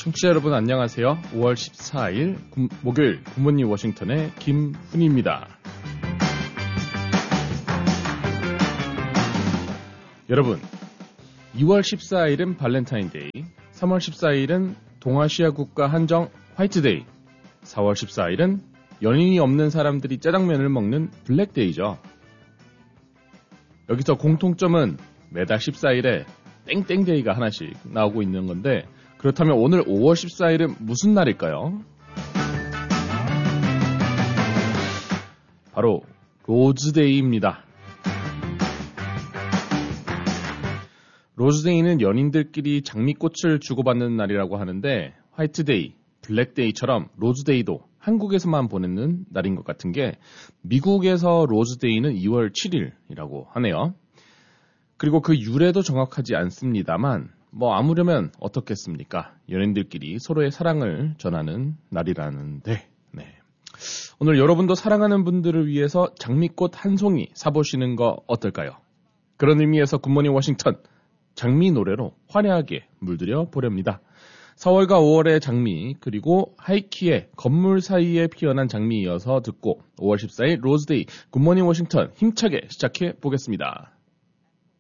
청취자 여러분 안녕하세요. 5월 14일 목요일 굿모닝 워싱턴의 김훈입니다. 여러분, 2월 14일은 발렌타인데이, 3월 14일은 동아시아 국가 한정 화이트데이, 4월 14일은 연인이 없는 사람들이 짜장면을 먹는 블랙데이죠. 여기서 공통점은 매달 14일에 땡땡데이가 하나씩 나오고 있는 건데, 그렇다면 오늘 5월 14일은 무슨 날일까요? 바로 로즈데이입니다. 로즈데이는 연인들끼리 장미꽃을 주고받는 날이라고 하는데, 화이트데이, 블랙데이처럼 로즈데이도 한국에서만 보내는 날인 것 같은 게, 미국에서 로즈데이는 2월 7일이라고 하네요. 그리고 그 유래도 정확하지 않습니다만 아무려면 어떻겠습니까? 연인들끼리 서로의 사랑을 전하는 날이라는데, 네. 오늘 여러분도 사랑하는 분들을 위해서 장미꽃 한 송이 사보시는 거 어떨까요? 그런 의미에서 굿모닝 워싱턴 장미 노래로 화려하게 물들여 보렵니다. 4월과 5월의 장미, 그리고 하이키의 건물 사이에 피어난 장미 이어서 듣고 5월 14일 로즈데이 굿모닝 워싱턴 힘차게 시작해 보겠습니다.